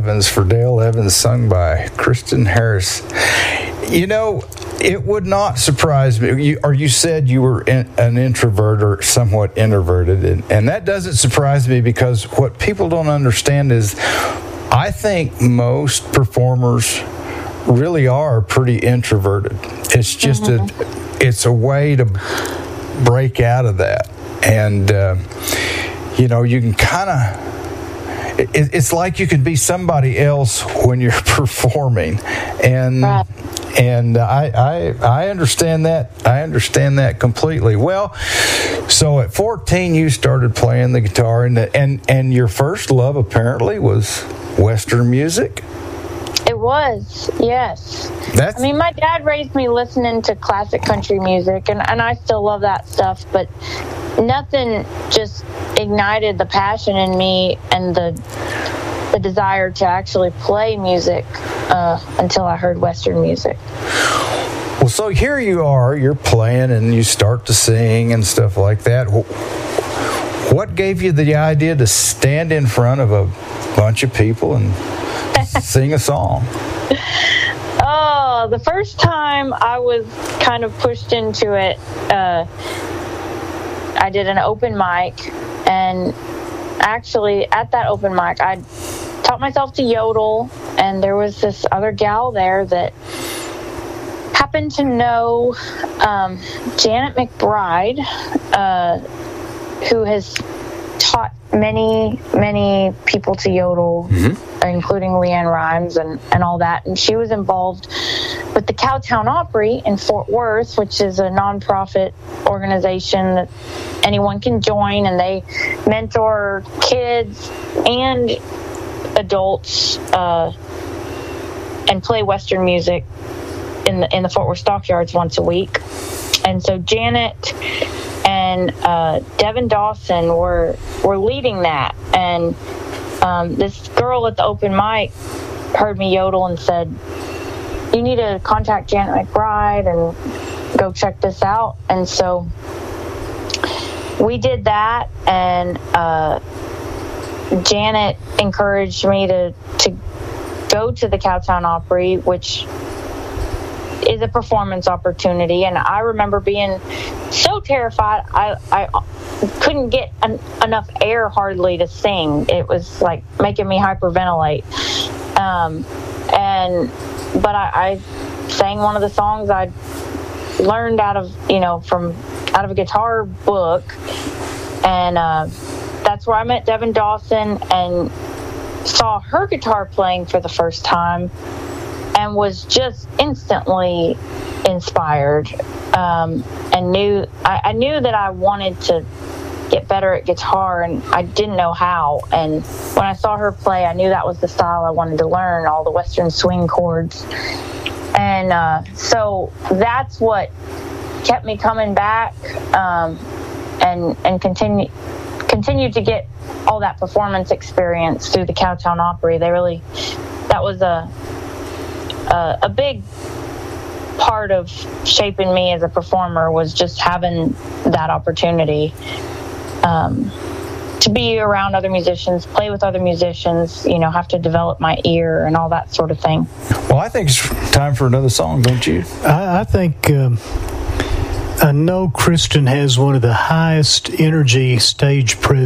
Evans for Dale Evans, sung by Kristen Harris. You know, it would not surprise me. You said you were an introvert or somewhat introverted, and that doesn't surprise me, because what people don't understand is I think most performers really are pretty introverted. It's just it's a way to break out of that. And, you can kind of, it's like you can be somebody else when you're performing. And, right. And I understand that. I understand that completely. Well, so at 14, you started playing the guitar, and your first love apparently was Western music. It was, yes. My dad raised me listening to classic country music, and I still love that stuff, but nothing just ignited the passion in me and the desire to actually play music until I heard Western music. Well, so here you are, you're playing and you start to sing and stuff like that. What gave you the idea to stand in front of a bunch of people and sing a song? Oh, the first time I was kind of pushed into it, I did an open mic, and actually at that open mic I taught myself to yodel, and there was this other gal there that happened to know Janet McBride, who has taught many people to yodel, including Leanne Rimes and all that. And she was involved with the Cowtown Opry in Fort Worth, which is a nonprofit organization that anyone can join, and they mentor kids and adults and play Western music in the Fort Worth Stockyards once a week. And so Janet and Devin Dawson were leading that, and this girl at the open mic heard me yodel and said, "You need to contact Janet McBride and go check this out." And so we did that, and Janet encouraged me to go to the Cowtown Opry, which is a performance opportunity. And I remember being so terrified I couldn't get enough air hardly to sing. It was like making me hyperventilate. But I sang one of the songs I learned out of a guitar book, and that's where I met Devin Dawson and saw her guitar playing for the first time, and was just instantly inspired, and I knew that I wanted to get better at guitar, and I didn't know how. And when I saw her play, I knew that was the style I wanted to learn, all the Western swing chords. And so that's what kept me coming back, and continued to get all that performance experience through the Cowtown Opry. That was a big part of shaping me as a performer, was just having that opportunity to be around other musicians, play with other musicians, have to develop my ear and all that sort of thing. Well, I think it's time for another song, don't you? I think I know Kristen has one of the highest energy stage presence